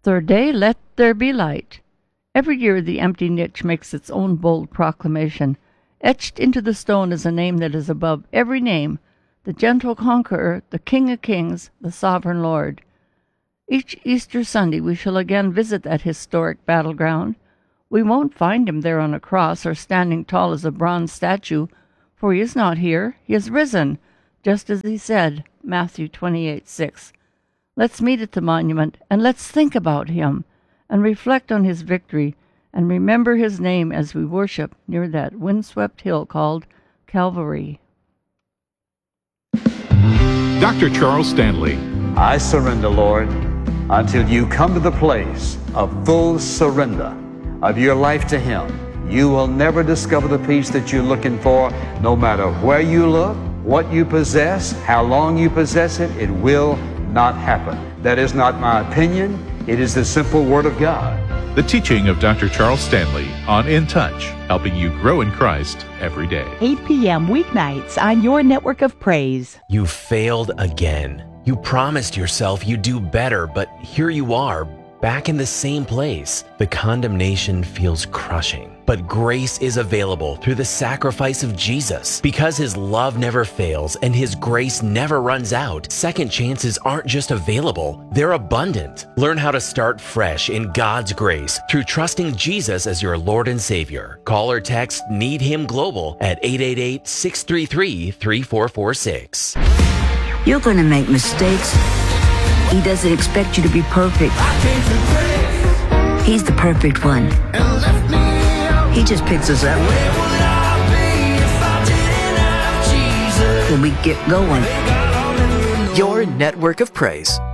Third day, let there be light. Every year the empty niche makes its own bold proclamation. Etched into the stone is a name that is above every name, the gentle conqueror, the King of Kings, the sovereign Lord. Each Easter Sunday we shall again visit that historic battleground. We won't find him there on a cross or standing tall as a bronze statue, for he is not here, he is risen, just as he said, Matthew 28:6. Let's meet at the monument, and let's think about him, and reflect on his victory, and remember his name as we worship near that windswept hill called Calvary. Dr. Charles Stanley. I surrender, Lord, until you come to the place of full surrender of your life to Him. You will never discover the peace that you're looking for, no matter where you look, what you possess, how long you possess it. It will not happen. That is not my opinion. It is the simple Word of God. The teaching of Dr. Charles Stanley on In Touch, helping you grow in Christ every day. 8 p.m. weeknights on your network of praise. You failed again. You promised yourself you'd do better, but here you are, back in the same place. The condemnation feels crushing. But grace is available through the sacrifice of Jesus. Because His love never fails and His grace never runs out, second chances aren't just available, they're abundant. Learn how to start fresh in God's grace through trusting Jesus as your Lord and Savior. Call or text Need Him Global at 888-633-3446. You're going to make mistakes. He doesn't expect you to be perfect. He's the perfect one. He just picks us up when we get going. Your network of praise.